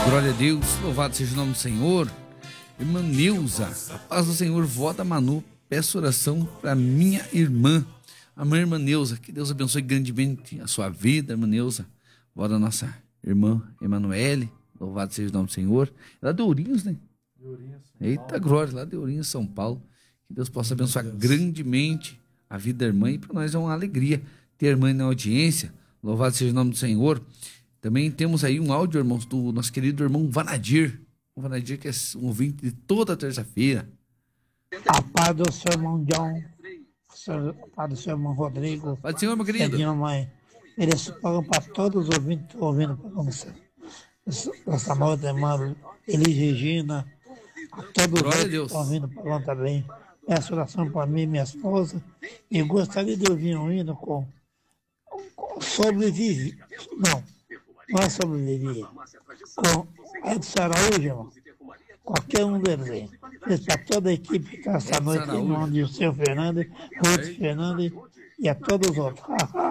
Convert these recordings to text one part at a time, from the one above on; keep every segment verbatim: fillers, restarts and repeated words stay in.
Glória a Deus, louvado seja o nome do Senhor. Irmã Neuza, a paz do Senhor, vó da Manu, peço oração para minha irmã, a minha irmã Neuza, que Deus abençoe grandemente a sua vida, irmã Neuza, vó da nossa irmã Emanuele, louvado seja o nome do Senhor. Lá de Ourinhos, né? De Ourinhos, São Eita Paulo. Glória, lá de Ourinhos, São Paulo. Que Deus possa abençoar Deus. grandemente a vida da irmã, e para nós é uma alegria ter a irmã na audiência, louvado seja o nome do Senhor. Também temos aí um áudio, irmãos, do nosso querido irmão Vanadir. O Vanadir, que é um ouvinte de toda terça-feira. A paz do seu irmão John, a paz do seu irmão Rodrigo. Paz do Senhor, meu querido. Minha mãe. Eles pagam para todos os ouvintes que estão ouvindo o programa. Essa moda, irmã Elis Regina, a todos os que estão ouvindo o programa também. Peço oração para mim e minha esposa. E gostaria de ouvir um hino com, com sobrevive. Não. Não é sobreviver. Com Edson Araújo, irmão. Qualquer um deles aí. Para toda a equipe que está essa noite, em nome do seu Fernando, Ruth Fernandes e a todos os outros.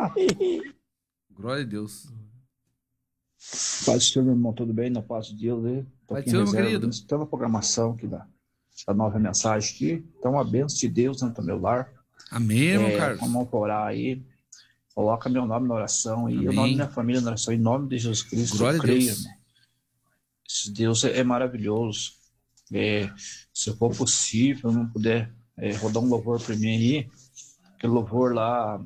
Glória a Deus. Paz do Senhor, meu irmão, tudo bem? Na paz de Deus aí. Paz do Senhor, meu querido. Tem uma programação aqui da, da nova mensagem aqui. Então, a bênção de Deus dentro do meu lar. Amém, irmão é, Carlos. Vamos orar aí. Coloca meu nome na oração e Amém. o nome da minha família na oração, em nome de Jesus Cristo. Glória eu creio, a Deus. Irmão. Esse Deus é, é maravilhoso. É, se for possível, não puder é, rodar um louvor para mim aí, aquele louvor lá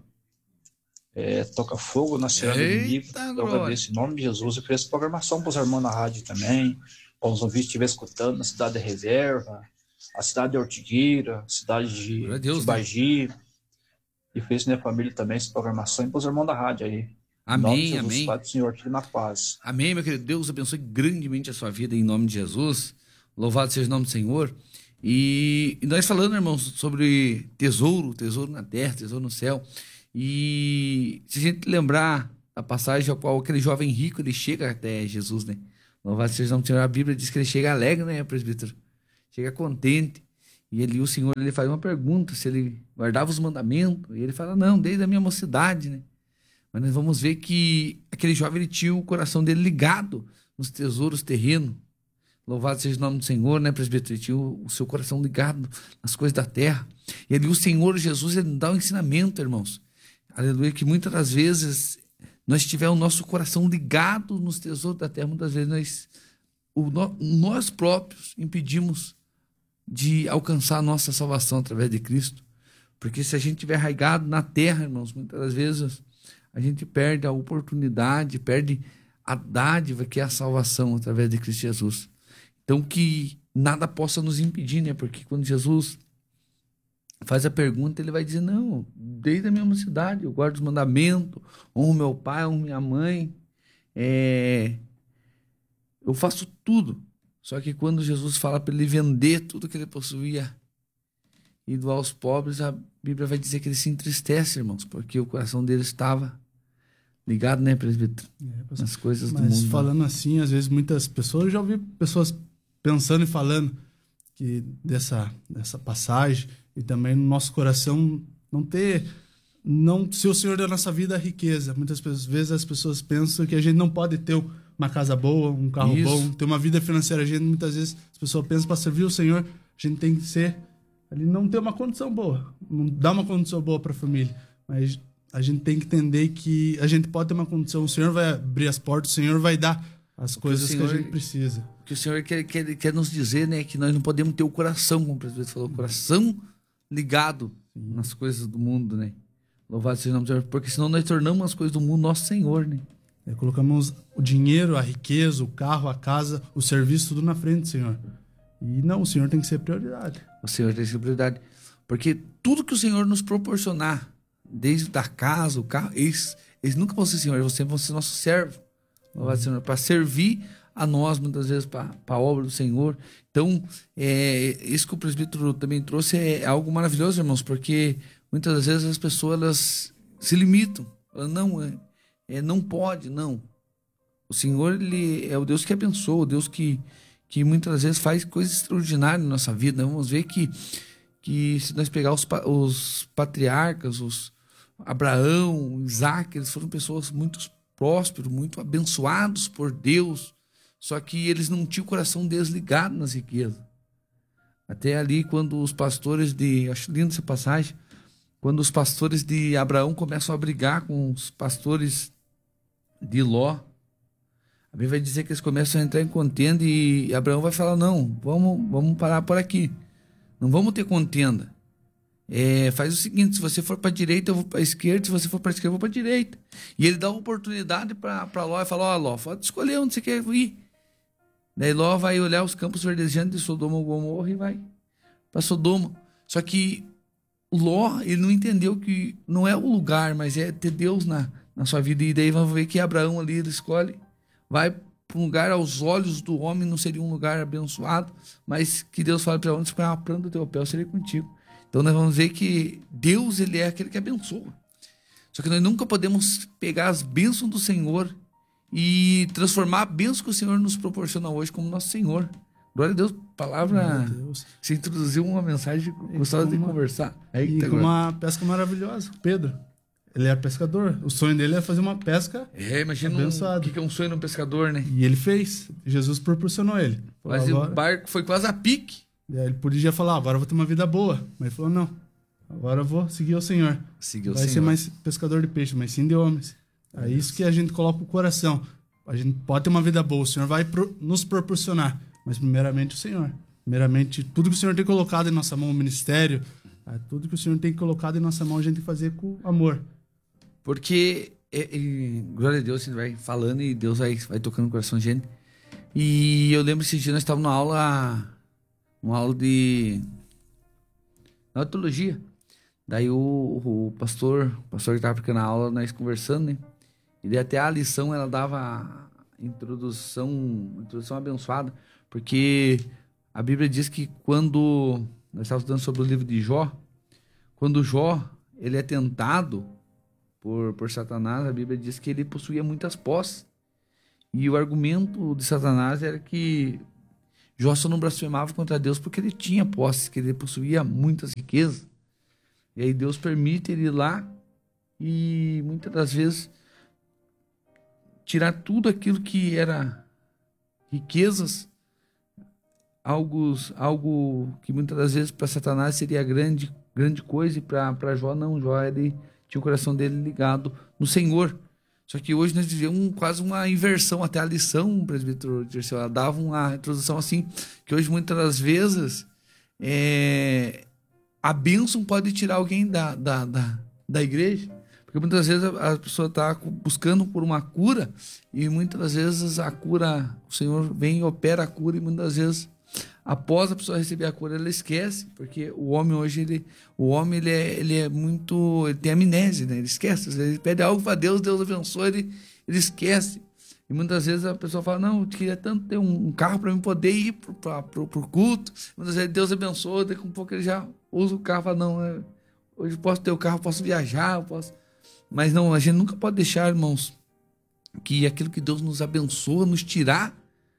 é, toca fogo na cena do inimigo. Eu agradeço em nome de Jesus. Eu fiz programação para os irmãos na rádio também, para os ouvintes que estiverem escutando na cidade da Reserva, a cidade de Ortigueira, a cidade de, Deus, de Bagi. Né? E fez minha família também essa programação e para os irmãos da rádio aí. Amém, Jesus, amém. Pai do Senhor, te na paz. Amém, meu querido. Deus abençoe grandemente a sua vida em nome de Jesus. Louvado seja o nome do Senhor. E, e nós falando, irmãos, sobre tesouro, tesouro na terra, tesouro no céu. E se a gente lembrar a passagem ao qual aquele jovem rico, ele chega até Jesus, né? Louvado seja o nome do Senhor. A Bíblia diz que ele chega alegre, né, presbítero? Chega contente. E ele, o Senhor, ele faz uma pergunta, se ele guardava os mandamentos. E ele fala, não, desde a minha mocidade, né? Mas nós vamos ver que aquele jovem, ele tinha o coração dele ligado nos tesouros terrenos. Louvado seja o nome do Senhor, né, presbítero? Ele tinha o, o seu coração ligado nas coisas da terra. E ali o Senhor Jesus, ele dá um ensinamento, irmãos. Aleluia, que muitas das vezes nós tivermos o nosso coração ligado nos tesouros da terra, muitas vezes nós, o, nós próprios impedimos de alcançar a nossa salvação através de Cristo. Porque se a gente estiver arraigado na terra, irmãos, muitas das vezes a gente perde a oportunidade, perde a dádiva que é a salvação através de Cristo Jesus. Então que nada possa nos impedir, né? Porque quando Jesus faz a pergunta, ele vai dizer, não, desde a minha mocidade eu guardo os mandamentos, honro meu pai, honro minha mãe, é... eu faço tudo. Só que quando Jesus fala para ele vender tudo que ele possuía e doar aos pobres, a Bíblia vai dizer que ele se entristece, irmãos, porque o coração dele estava ligado, né, presbítero? É, nas coisas do mundo. Mas falando assim, às vezes muitas pessoas, eu já ouvi pessoas pensando e falando que dessa, dessa passagem e também no nosso coração não ter, não ser o Senhor da nossa vida a riqueza. Muitas vezes as pessoas pensam que a gente não pode ter uma casa boa, um carro Isso. bom, ter uma vida financeira. A gente, muitas vezes, as pessoas pensam para servir o Senhor, a gente tem que ser, ali não ter uma condição boa, não dá uma condição boa para a família, mas a gente tem que entender que a gente pode ter uma condição, o Senhor vai abrir as portas, o Senhor vai dar as o coisas que, Senhor, que a gente precisa. O que o Senhor quer, quer, quer nos dizer, né, que nós não podemos ter o coração, como o presidente falou, o coração ligado Sim. nas coisas do mundo, né? Louvado seja o nome do Senhor, porque senão nós tornamos as coisas do mundo nosso Senhor, né? É, colocamos o dinheiro, a riqueza, o carro, a casa, o serviço, tudo na frente, Senhor. E não, o Senhor tem que ser prioridade. O Senhor tem que ser prioridade. Porque tudo que o Senhor nos proporcionar, desde a casa, o carro, eles, eles nunca vão ser Senhor, eles sempre vão ser nosso servo. Louvado seja o Senhor, para servir a nós, muitas vezes, para a obra do Senhor. Então, é, isso que o presbítero também trouxe é algo maravilhoso, irmãos, porque muitas das vezes as pessoas elas se limitam. Elas não, é, é, não pode, não. O Senhor, ele é o Deus que abençoa, o Deus que, que muitas vezes faz coisas extraordinárias na nossa vida. Vamos ver que, que se nós pegar os, os patriarcas, os Abraão, Isaac, eles foram pessoas muito prósperos, muito abençoados por Deus, Só que eles não tinham o coração desligado nas riquezas. Até ali, quando os pastores de... Acho lindo essa passagem. Quando os pastores de Abraão começam a brigar com os pastores de Ló, a Bíblia vai dizer que eles começam a entrar em contenda e Abraão vai falar, não, vamos, vamos parar por aqui. Não vamos ter contenda. É, faz o seguinte, se você for para a direita, eu vou para a esquerda, se você for para a esquerda, eu vou para a direita. E ele dá uma oportunidade para Ló e fala, ó, Ló, pode escolher onde você quer ir. Daí Ló vai olhar os campos verdejantes de Sodoma e Gomorra e vai para Sodoma. Só que Ló, ele não entendeu que não é o lugar, mas é ter Deus na, na sua vida. E daí vamos ver que Abraão ali, ele escolhe, vai para um lugar aos olhos do homem, não seria um lugar abençoado, mas que Deus fala para onde se põe uma planta do teu pé, eu serei contigo. Então nós vamos ver que Deus, ele é aquele que abençoa. Só que nós nunca podemos pegar as bênçãos do Senhor e transformar a bênção que o Senhor nos proporciona hoje como nosso Senhor. Glória a Deus, palavra. Deus. Você introduziu uma mensagem que gostava de conversar. É e com uma pesca maravilhosa. Pedro, ele é pescador. O sonho dele é fazer uma pesca. É, imagina um, o que é um sonho de um pescador, né? E ele fez. Jesus proporcionou ele. Falou, mas agora... o barco foi quase a pique. Ele podia falar, agora eu vou ter uma vida boa. Mas ele falou, não, agora eu vou seguir o Senhor. Seguir o Vai Senhor. ser mais pescador de peixe, mas sim de homens. É Deus. Isso que a gente coloca o coração. A gente pode ter uma vida boa, o Senhor vai pro, nos proporcionar. Mas primeiramente o Senhor. Primeiramente, tudo que o Senhor tem colocado em nossa mão, o ministério, tudo que o Senhor tem colocado em nossa mão, a gente tem que fazer com amor. Porque, é, é, glória a Deus, a gente vai falando e Deus vai, vai tocando no coração da gente. E eu lembro que esse dia nós estávamos na aula... uma aula de na teologia. Daí o, o pastor, o pastor que estava aplicando a aula, nós conversando, né? E daí até a lição, ela dava introdução, introdução abençoada, porque a Bíblia diz que quando nós estávamos estudando sobre o livro de Jó, quando Jó, ele é tentado por, por Satanás, a Bíblia diz que ele possuía muitas posses. E o argumento de Satanás era que Jó só não blasfemava contra Deus porque ele tinha posses, que ele possuía muitas riquezas. E aí Deus permite ele ir lá e muitas das vezes tirar tudo aquilo que era riquezas, algo, algo que muitas das vezes para Satanás seria grande, grande coisa, e para Jó não. Jó, ele tinha o coração dele ligado no Senhor. Só que hoje nós vivemos quase uma inversão, até a lição, o presbítero Dirceu, ela dava uma introdução assim, que hoje muitas das vezes é, a bênção pode tirar alguém da, da, da, da igreja, porque muitas vezes a, a pessoa está buscando por uma cura, e muitas das vezes a cura, o Senhor vem e opera a cura, e muitas das vezes após a pessoa receber a cura, ela esquece, porque o homem hoje, ele, o homem ele é, ele é muito, ele tem amnésia, né? Ele esquece, ele pede algo para Deus, Deus abençoa, ele, ele esquece. E muitas vezes a pessoa fala, não, eu queria tanto ter um, um carro para eu poder ir para o culto. Muitas vezes Deus abençoa, daqui a um pouco ele já usa o carro, fala, não, é, hoje eu posso ter o carro, posso viajar, eu posso... Mas não, a gente nunca pode deixar, irmãos, que aquilo que Deus nos abençoa, nos tirar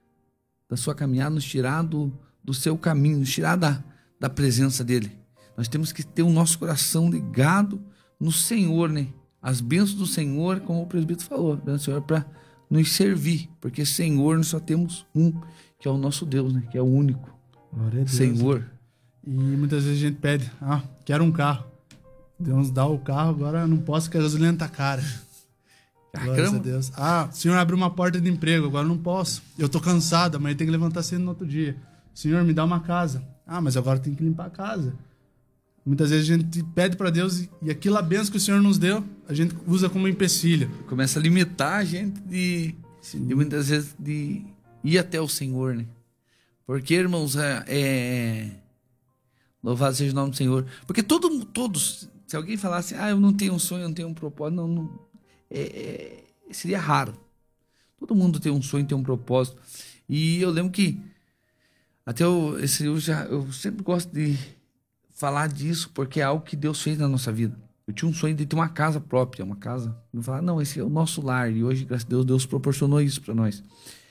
da sua caminhada, nos tirar do, do seu caminho, nos tirar da, da presença dele. Nós temos que ter o nosso coração ligado no Senhor, né? As bênçãos do Senhor, como o presbítero falou, a bênção do Senhor para nos servir, porque Senhor nós só temos um, que é o nosso Deus, né? Que é o único. Glória a Deus. Senhor. E muitas vezes a gente pede, ah, quero um carro. Deus dá o carro, agora não posso porque a gasolina tá cara. Glória a Deus. Ah, o Senhor abriu uma porta de emprego, agora não posso. Eu tô cansado, amanhã tem que levantar cedo no outro dia. Senhor, me dá uma casa. Ah, mas agora tem que limpar a casa. Muitas vezes a gente pede para Deus e, e aquela bênção que o Senhor nos deu, a gente usa como empecilho. Começa a limitar a gente de, de muitas vezes de ir até o Senhor, né? Porque, irmãos, é, é... louvado seja o nome do Senhor. Porque todo, todos, se alguém falasse, ah, eu não tenho um sonho, eu não tenho um propósito, não, não é, é, seria raro. Todo mundo tem um sonho, tem um propósito. E eu lembro que até eu, esse, eu, já, eu sempre gosto de falar disso, porque é algo que Deus fez na nossa vida. Eu tinha um sonho de ter uma casa própria, uma casa. Eu falava, não, esse é o nosso lar. E hoje, graças a Deus, Deus proporcionou isso para nós.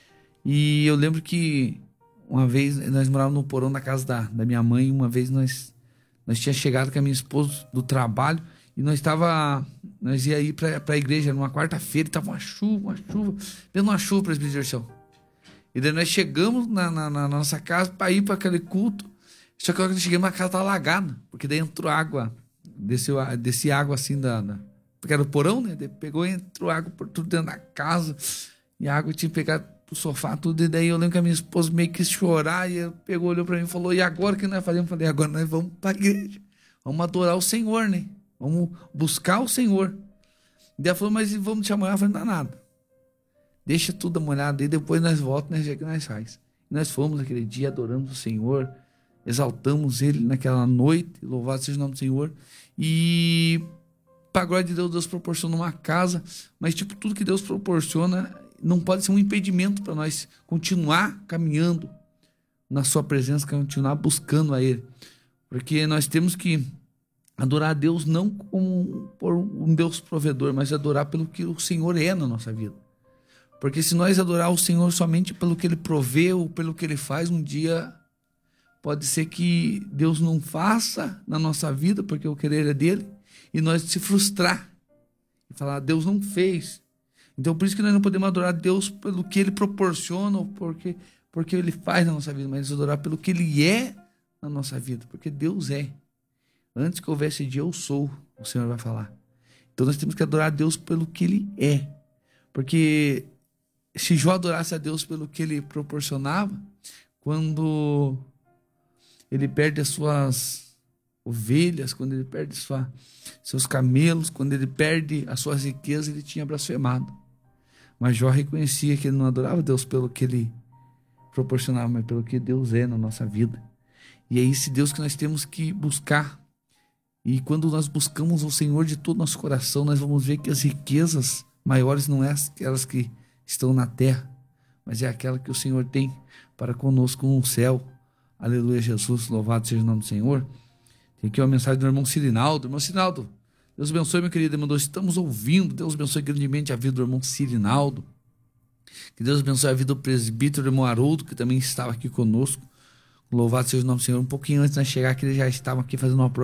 E eu lembro que uma vez nós morávamos no porão da casa da, da minha mãe. Uma vez nós, nós tínhamos chegado com a minha esposa do trabalho e nós estava, nós ia ir para a igreja numa quarta-feira e estava uma chuva, uma chuva, vendo uma chuva, presbítero Dirceu. E daí nós chegamos na, na, na nossa casa para ir para aquele culto. Só que quando chegamos, a casa estava alagada, porque daí entrou água, desceu, descia água assim da, da... Porque era o porão, né? Daí pegou e entrou água por tudo dentro da casa. E a água tinha pegado pro sofá, tudo. E daí eu lembro que a minha esposa meio que quis chorar. E ela pegou, olhou para mim e falou: e agora o que nós fazemos? Eu falei: agora nós vamos para a igreja. Vamos adorar o Senhor, né? Vamos buscar o Senhor. E ela falou: mas vamos te molhar? Eu falei: não dá nada. Deixa tudo molhado. E depois nós voltamos, nós que nós faz. E nós fomos aquele dia, adoramos o Senhor. Exaltamos Ele naquela noite. Louvado seja o nome do Senhor. E... para a glória de Deus, Deus proporciona uma casa, mas tipo, tudo que Deus proporciona não pode ser um impedimento para nós continuar caminhando na sua presença, continuar buscando a Ele, porque nós temos que adorar a Deus não como por um Deus provedor, mas adorar pelo que o Senhor é na nossa vida, porque se nós adorar o Senhor somente pelo que Ele provê ou pelo que Ele faz, um dia pode ser que Deus não faça na nossa vida, porque o querer é dele, e nós se frustrar e falar: Deus não fez. Então por isso que nós não podemos adorar Deus pelo que Ele proporciona ou porque, porque Ele faz na nossa vida, mas adorar pelo que Ele é na nossa vida, porque Deus é. Antes que houvesse dia, eu sou, o Senhor vai falar. Então nós temos que adorar Deus pelo que Ele é, porque se Jó adorasse a Deus pelo que Ele proporcionava, quando ele perde as suas ovelhas, quando ele perde sua, seus camelos, quando ele perde as suas riquezas, ele tinha blasfemado. Mas Jó reconhecia que ele não adorava Deus pelo que ele proporcionava, mas pelo que Deus é na nossa vida. E é esse Deus que nós temos que buscar. E quando nós buscamos o Senhor de todo o nosso coração, nós vamos ver que as riquezas maiores não é aquelas que estão na terra, mas é aquela que o Senhor tem para conosco no céu. Aleluia, Jesus, louvado seja o nome do Senhor. Tem aqui uma mensagem do irmão Cirinaldo. Irmão Cirinaldo, Deus abençoe, meu querido. Ele mandou: estamos ouvindo. Deus abençoe grandemente a vida do irmão Cirinaldo. Que Deus abençoe a vida do presbítero irmão Haroldo, que também estava aqui conosco. Louvado seja o nome do Senhor. Um pouquinho antes de nós chegar aqui, ele já estava aqui fazendo uma